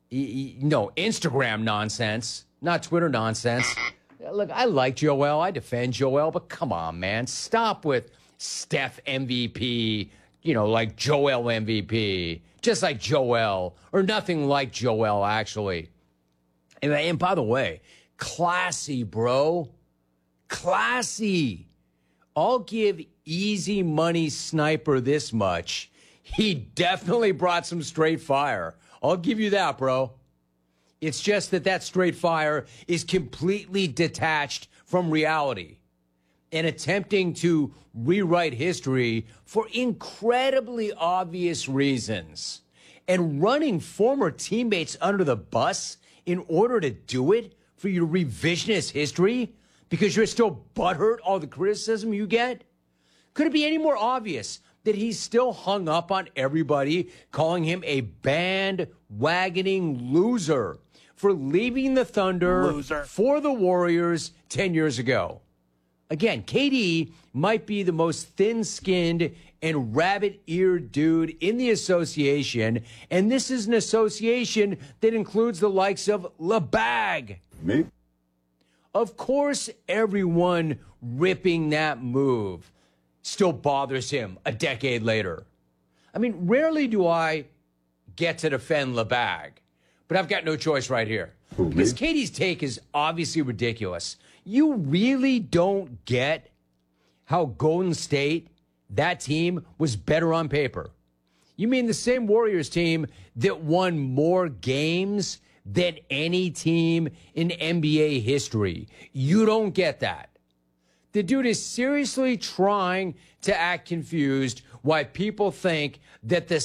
No, Instagram nonsense, not Twitter nonsense. Look, I like Joel. I defend Joel, but come on, man. Stop with Steph MVP, like Joel MVP, just like Joel, or nothing like Joel, actually. And by the way, classy, bro. Classy. I'll give Easy Money Sniper this much. He definitely brought some straight fire. I'll give you that, bro. It's just that straight fire is completely detached from reality and attempting to rewrite history for incredibly obvious reasons. And running former teammates under the bus in order to do it for your revisionist history because you're still butthurt all the criticism you get? Could it be any more obvious that he's still hung up on everybody calling him a bandwagoning loser for leaving the Thunder for the Warriors 10 years ago? Again, KD might be the most thin-skinned and rabbit-eared dude in the association, and this is an association that includes the likes of LeBag. Me? Of course, everyone ripping that move still bothers him a decade later. I mean, rarely do I get to defend LeBag, but I've got no choice right here. Because KD's take is obviously ridiculous. You really don't get how Golden State, that team, was better on paper. You mean the same Warriors team that won more games than any team in NBA history. You don't get that. The dude is seriously trying to act confused why people think that the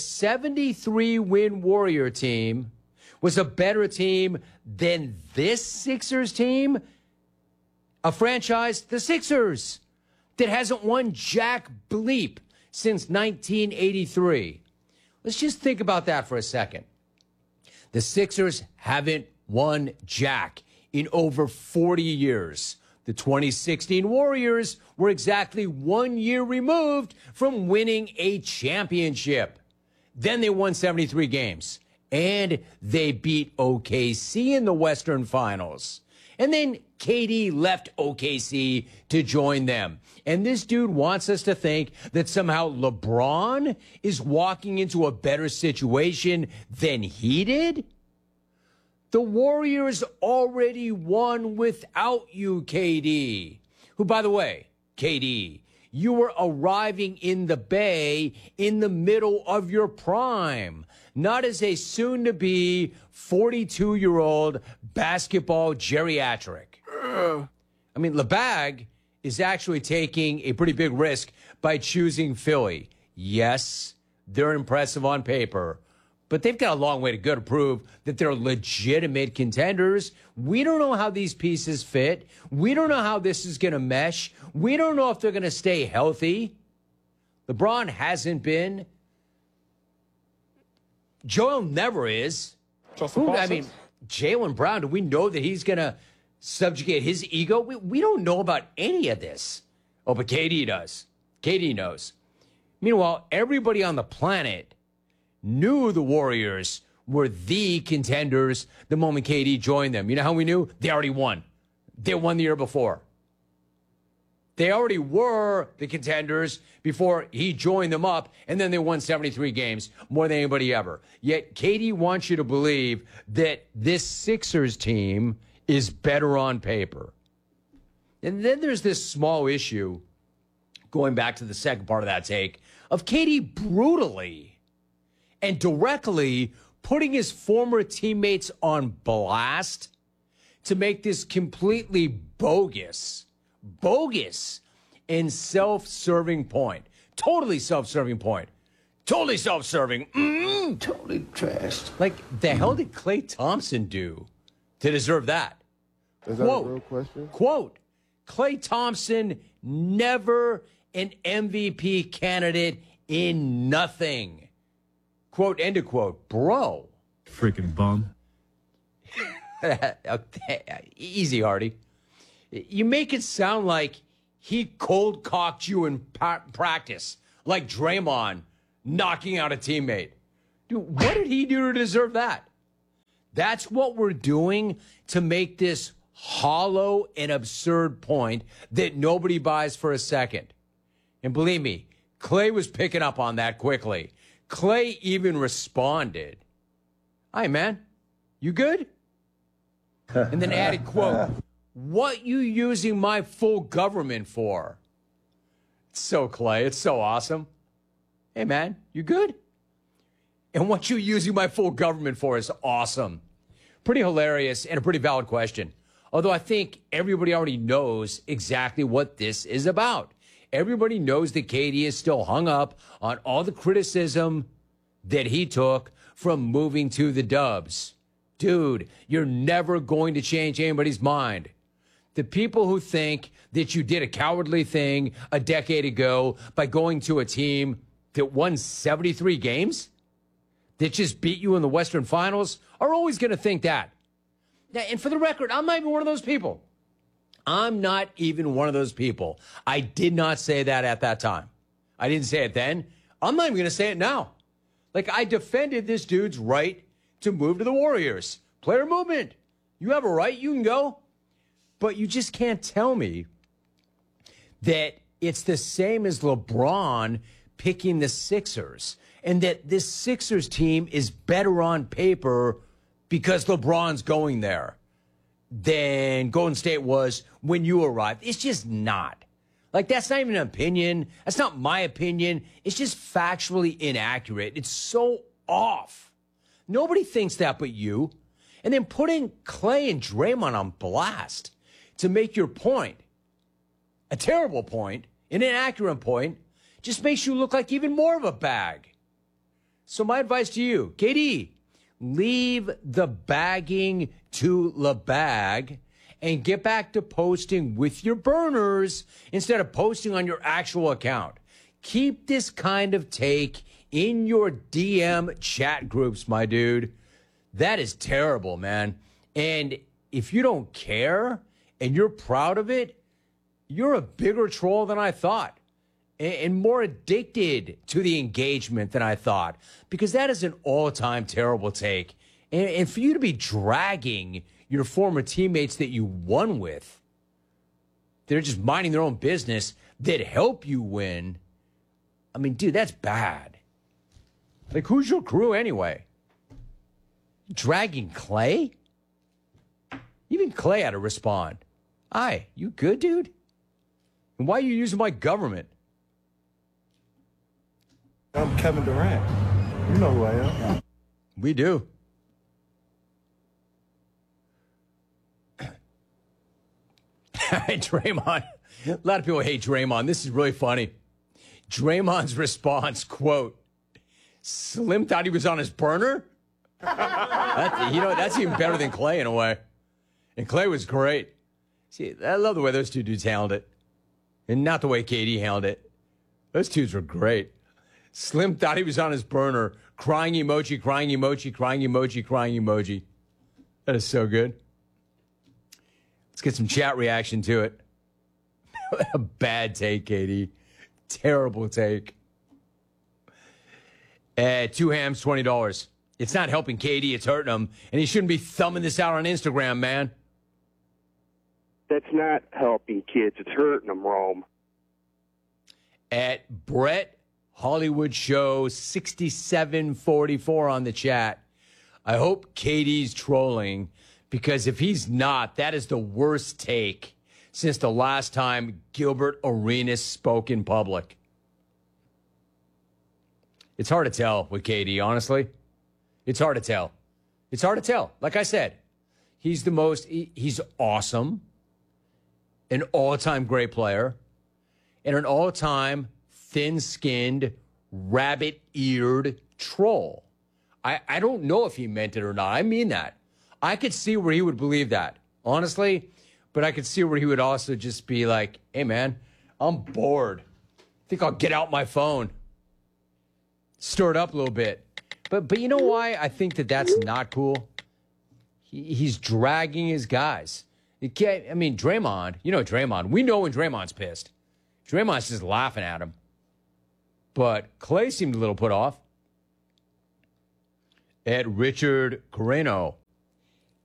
73-win Warrior team was a better team than this Sixers team, a franchise, the Sixers, that hasn't won jack bleep since 1983. Let's just think about that for a second. The Sixers haven't won jack in over 40 years. The 2016 Warriors were exactly 1 year removed from winning a championship. Then they won 73 games, and they beat OKC in the Western Finals. And then KD left OKC to join them. And this dude wants us to think that somehow LeBron is walking into a better situation than he did? The Warriors already won without you, KD. Who, by the way, KD, you were arriving in the Bay in the middle of your prime, not as a soon-to-be 42-year-old basketball geriatric. I mean, LeBag is actually taking a pretty big risk by choosing Philly. Yes, they're impressive on paper, but they've got a long way to go to prove that they're legitimate contenders. We don't know how these pieces fit. We don't know how this is going to mesh. We don't know if they're going to stay healthy. LeBron hasn't been. Joel never is. I mean, Jaylen Brown, do we know that he's going to subjugate his ego? We don't know about any of this. Oh, but KD does. KD knows. Meanwhile, everybody on the planet knew the Warriors were the contenders the moment KD joined them. You know how we knew? They already won. They won the year before. They already were the contenders before he joined them up, and then they won 73 games, more than anybody ever. Yet KD wants you to believe that this Sixers team is better on paper. And then there's this small issue, going back to the second part of that take, of KD brutally and directly putting his former teammates on blast to make this completely bogus and self-serving point. Totally self-serving point. Totally self-serving. Totally trashed. Like, the hell did Klay Thompson do to deserve that? Is that a real question? Quote, Klay Thompson, never an MVP candidate in nothing. Quote, end of quote. Bro. Freaking bum. Easy, Hardy. You make it sound like he cold-cocked you in practice, like Draymond knocking out a teammate. Dude, what did he do to deserve that? That's what we're doing to make this hollow and absurd point that nobody buys for a second. And believe me, Clay was picking up on that quickly. Clay even responded, "Hi, man, you good?" And then added, quote, "What you using my full government for?" It's so Clay. It's so awesome. "Hey, man, you good?" And what you using my full government for is awesome. Pretty hilarious and a pretty valid question. Although I think everybody already knows exactly what this is about. Everybody knows that KD is still hung up on all the criticism that he took from moving to the Dubs. Dude, you're never going to change anybody's mind. The people who think that you did a cowardly thing a decade ago by going to a team that won 73 games, that just beat you in the Western Finals, are always going to think that. Now, and for the record, I'm not even one of those people. I'm not even one of those people. I did not say that at that time. I didn't say it then. I'm not even going to say it now. Like, I defended this dude's right to move to the Warriors. Player movement. You have a right. You can go. But you just can't tell me that it's the same as LeBron picking the Sixers and that this Sixers team is better on paper because LeBron's going there than Golden State was when you arrived. It's just not. Like, that's not even an opinion. That's not my opinion. It's just factually inaccurate. It's so off. Nobody thinks that but you. And then putting Clay and Draymond on blast to make your point, a terrible point, an inaccurate point, just makes you look like even more of a bag. So my advice to you, KD, leave the bagging to LeBag and get back to posting with your burners instead of posting on your actual account. Keep this kind of take in your DM chat groups, my dude. That is terrible, man. And if you don't care and you're proud of it, you're a bigger troll than I thought and more addicted to the engagement than I thought, because that is an all-time terrible take. And for you to be dragging your former teammates that you won with, they're just minding their own business, that help you win. I mean, dude, that's bad. Like, who's your crew anyway? Dragging Clay? Even Clay had to respond. "Hi, you good, dude? And why are you using my government?" I'm Kevin Durant. You know who I am. We do. Draymond. A lot of people hate Draymond. This is really funny. Draymond's response, quote, "Slim thought he was on his burner?" That's even better than Clay in a way. And Clay was great. See, I love the way those two dudes handled it. And not the way KD handled it. Those dudes were great. Slim thought he was on his burner. Crying emoji, crying emoji, crying emoji, crying emoji. That is so good. Let's get some chat reaction to it. A bad take, KD. Terrible take. 2 hams, $20. It's not helping KD, it's hurting him. And he shouldn't be thumbing this out on Instagram, man. That's not helping kids. It's hurting them, Rome. At Brett Hollywood Show 6744 on the chat. I hope KD's trolling, because if he's not, that is the worst take since the last time Gilbert Arenas spoke in public. It's hard to tell with KD, honestly. It's hard to tell. It's hard to tell. Like I said, he's awesome, an all-time great player, and an all-time thin-skinned, rabbit-eared troll. I don't know if he meant it or not. I mean that. I could see where he would believe that, honestly, but I could see where he would also just be like, "Hey, man, I'm bored. I think I'll get out my phone." Stir it up a little bit. But you know why I think that that's not cool? He's dragging his guys. Draymond, Draymond. We know when Draymond's pissed. Draymond's just laughing at him. But Clay seemed a little put off. At Richard Carreno,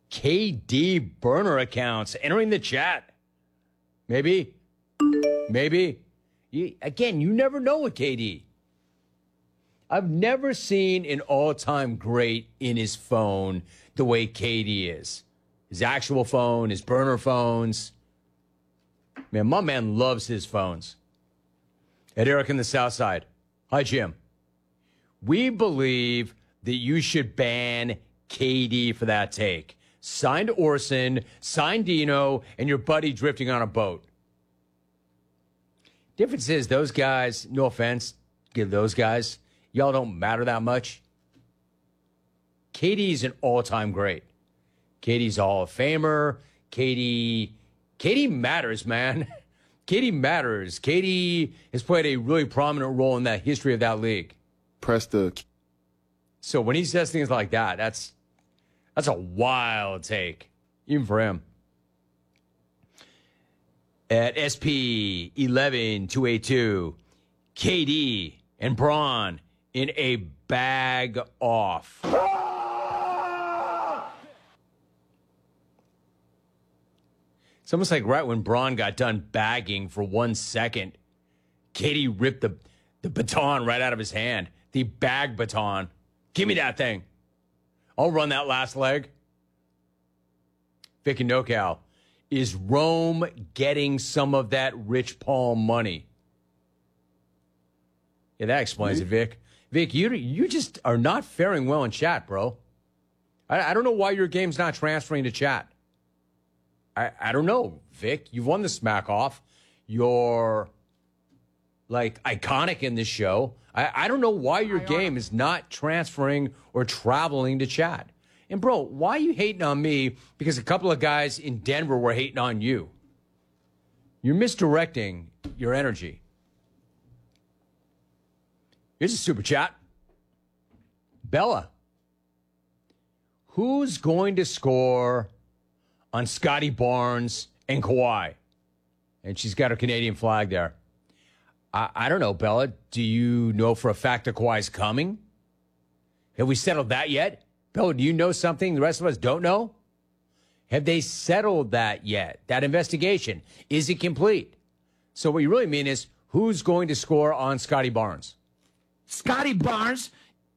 KD burner accounts entering the chat. Maybe. Again, you never know with KD. I've never seen an all-time great in his phone the way KD is. His actual phone, his burner phones. Man, my man loves his phones. At Eric in the South Side. Hi, Jim. We believe that you should ban KD for that take. Signed Orson, signed Dino, and your buddy drifting on a boat. Difference is those guys, no offense, give those guys, y'all don't matter that much. KD's an all-time great. KD's a Hall of Famer. KD matters, man. KD matters. KD has played a really prominent role in the history of that league. So when he says things like that, that's a wild take, even for him. At SP 11282, KD and Braun in a bag off. It's almost like right when Braun got done bagging for 1 second, KD ripped the baton right out of his hand. The bag baton. Give me that thing. I'll run that last leg. Vic and NoCal. Is Rome getting some of that Rich Paul money? Yeah, that explains it, Vic. Vic, you just are not faring well in chat, bro. I don't know why your game's not transferring to chat. I don't know, Vic. You've won the smack off. You're, like, iconic in this show. I don't know why your game is not transferring or traveling to chat. And, bro, why are you hating on me? Because a couple of guys in Denver were hating on you. You're misdirecting your energy. Here's a super chat. Bella, who's going to score on Scotty Barnes and Kawhi? And she's got her Canadian flag there. I don't know, Bella. Do you know for a fact that Kawhi's coming? Have we settled that yet? Bella, do you know something the rest of us don't know? Have they settled that yet? That investigation? Is it complete? So what you really mean is, who's going to score on Scotty Barnes? Scotty Barnes?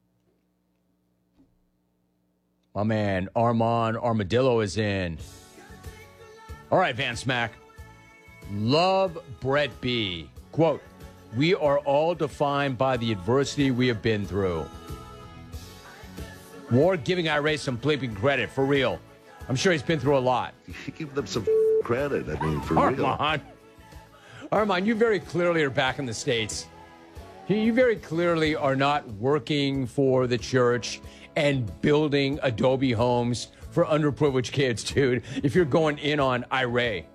My man, Armand Armadillo is in. All right, Van Smack. Love Brett B. Quote, we are all defined by the adversity we have been through. Ward giving Ira some bleeping credit, for real. I'm sure he's been through a lot. You give them some credit, I mean, for real. Armand, you very clearly are back in the States. You very clearly are not working for the church and building Adobe homes for underprivileged kids, dude, if you're going in on Ira.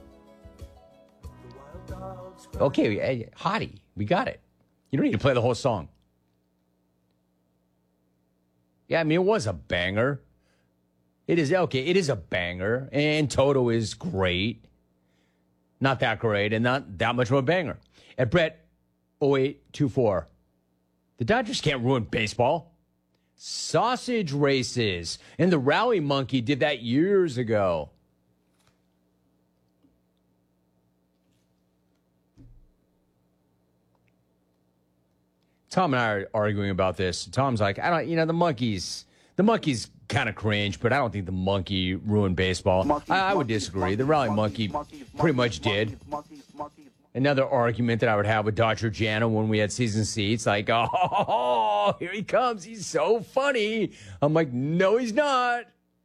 Okay, Hottie, we got it. You don't need to play the whole song. Yeah, I mean, it was a banger. It is, okay, it is a banger. And Toto is great. Not that great and not that much of a banger. At Brett 0824, the Dodgers can't ruin baseball. Sausage races. And the Rally Monkey did that years ago. Tom and I are arguing about this. Tom's like, the monkeys kind of cringe, but I don't think the monkey ruined baseball. I would disagree. The Rally Monkey pretty much did. Another argument that I would have with Dr. Jana when we had season seats, like, oh, here he comes. He's so funny. I'm like, no, he's not.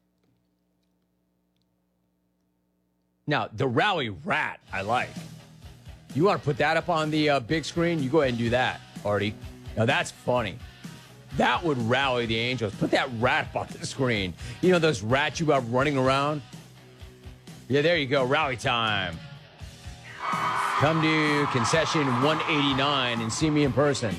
Now, the Rally Rat, I like. You want to put that up on the big screen? You go ahead and do that, Artie. Now, that's funny. That would rally the Angels. Put that rat up on the screen. You know those rats you got running around? Yeah, there you go. Rally time. Come to concession 189 and see me in person.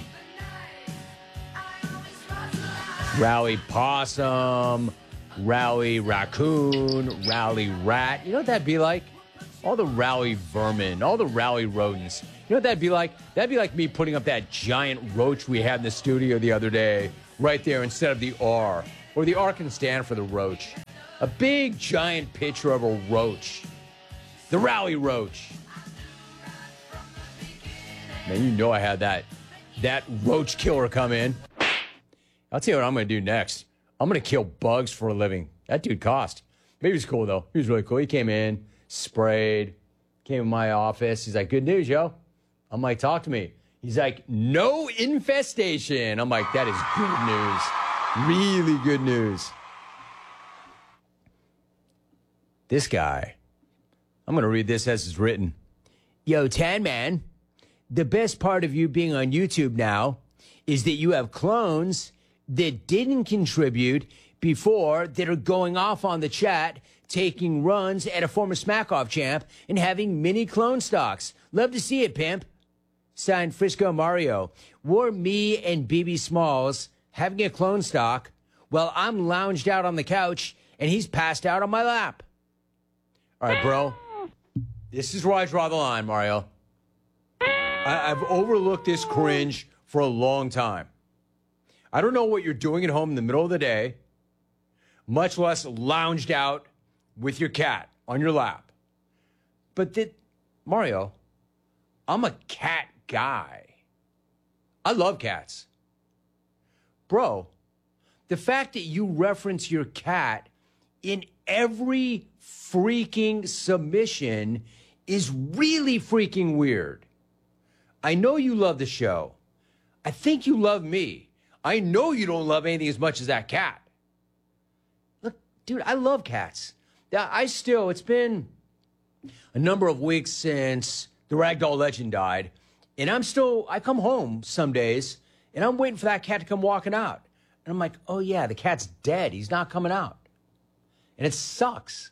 Rally possum, rally raccoon, rally rat. You know what that'd be like? All the rally vermin, all the rally rodents. You know what that'd be like? That'd be like me putting up that giant roach we had in the studio the other day, right there instead of the R. Or the R can stand for the roach. A big, giant picture of a roach. The Rally Roach. Man, you know I had that roach killer come in. I'll tell you what I'm going to do next. I'm going to kill bugs for a living. That dude cost. Maybe he's cool, though. He was really cool. He came in, sprayed, came in my office. He's like, good news, yo. I'm like, talk to me. He's like, no infestation. I'm like, that is good news. Really good news. This guy, I'm going to read this as it's written. Yo, Tan Man, the best part of you being on YouTube now is that you have clones that didn't contribute before that are going off on the chat, taking runs at a former Smack-Off champ and having mini clone stocks. Love to see it, pimp. Signed, Frisco Mario. Were me and BB Smalls having a clone stock while I'm lounged out on the couch and he's passed out on my lap. All right, bro. This is where I draw the line, Mario. I've overlooked this cringe for a long time. I don't know what you're doing at home in the middle of the day, much less lounged out with your cat on your lap. But Mario, I'm a cat guy. I love cats. Bro, the fact that you reference your cat in every freaking submission is really freaking weird. I know you love the show. I think you love me. I know you don't love anything as much as that cat. Look, dude, I love cats. It's been a number of weeks since the Ragdoll legend died, and I come home some days, and I'm waiting for that cat to come walking out. And I'm like, oh yeah, the cat's dead. He's not coming out. And it sucks.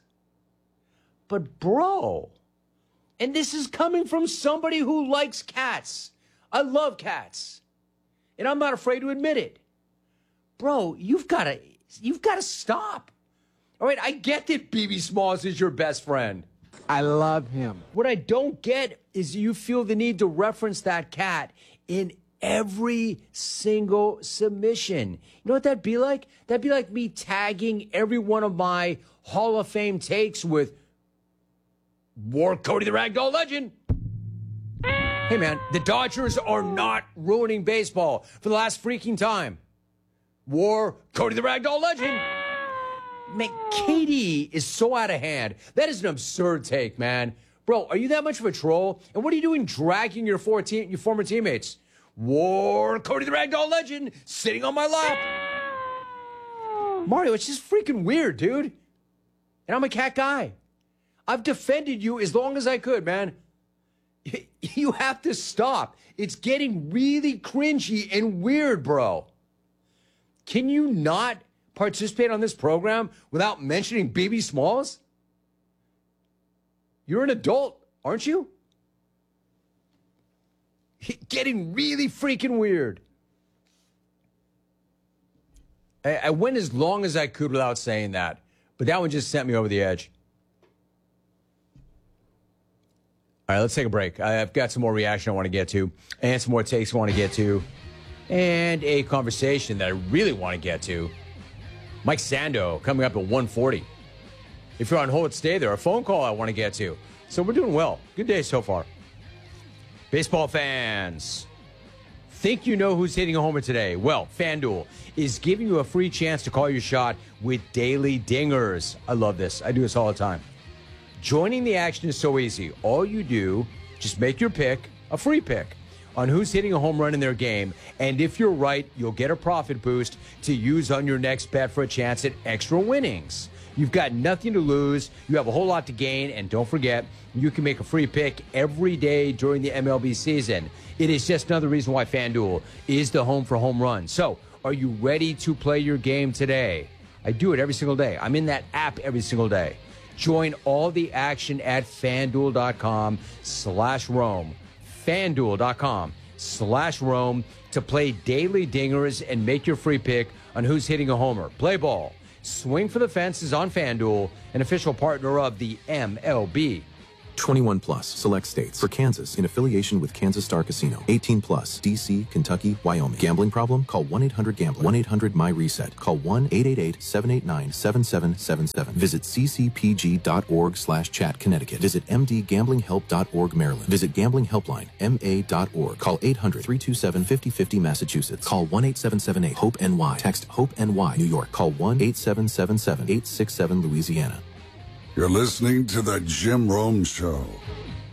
But bro, and this is coming from somebody who likes cats. I love cats. And I'm not afraid to admit it. Bro, you've got to stop. All right, I get that BB Smalls is your best friend. I love him. What I don't get is you feel the need to reference that cat in every single submission. You know what that'd be like? That'd be like me tagging every one of my Hall of Fame takes with War Cody the Ragdoll legend. Hey, man, the Dodgers are not ruining baseball for the last freaking time. War Cody the Ragdoll legend. Man, Katie is so out of hand. That is an absurd take, man. Bro, are you that much of a troll? And what are you doing dragging your former teammates? War Cody the Ragdoll legend sitting on my lap. Mario, it's just freaking weird, dude. And I'm a cat guy. I've defended you as long as I could, man. You have to stop. It's getting really cringy and weird, bro. Can you not participate on this program without mentioning BB Smalls? You're an adult, aren't you? Getting really freaking weird. I went as long as I could without saying that, but that one just sent me over the edge. All right, let's take a break. I've got some more reaction I want to get to, and some more takes I want to get to, and a conversation that I really want to get to. Mike Sando coming up at 1:40. If you're on hold, stay there. A phone call I want to get to. So we're doing well. Good day so far. Baseball fans, think you know who's hitting a homer today? Well, FanDuel is giving you a free chance to call your shot with Daily Dingers. I love this. I do this all the time. Joining the action is so easy. All you do, just make your pick, a free pick, on who's hitting a home run in their game. And if you're right, you'll get a profit boost to use on your next bet for a chance at extra winnings. You've got nothing to lose. You have a whole lot to gain. And don't forget, you can make a free pick every day during the MLB season. It is just another reason why FanDuel is the home for home runs. So, are you ready to play your game today? I do it every single day. I'm in that app every single day. Join all the action at FanDuel.com/Rome. FanDuel.com/Rome to play Daily Dingers and make your free pick on who's hitting a homer. Play ball. Swing for the fences on FanDuel, an official partner of the MLB. 21 plus, select states. For Kansas, in affiliation with Kansas Star Casino. 18 plus, D.C., Kentucky, Wyoming. Gambling problem? Call 1-800-GAMBLER. 1-800-MY-RESET. Call 1-888-789-7777. Visit ccpg.org/chat, Connecticut. Visit mdgamblinghelp.org, Maryland. Visit Gambling Helpline, ma.org. Call 800-327-5050, Massachusetts. Call 1-8778-HOPE-NY. Text HOPE-NY, New York. Call 1-8777-867, Louisiana. You're listening to The Jim Rome Show.